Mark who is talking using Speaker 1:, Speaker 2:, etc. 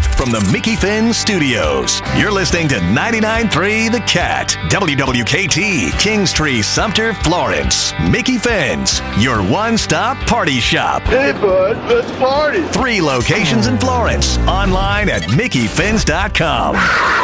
Speaker 1: Live from the Mickey Finn Studios. You're listening to 99.3 The Cat. WWKT, Kingstree, Sumter, Florence. Mickey Finn's, your one-stop party shop.
Speaker 2: Hey, bud, let's party.
Speaker 1: 3 locations in Florence. Online at MickeyFinns.com.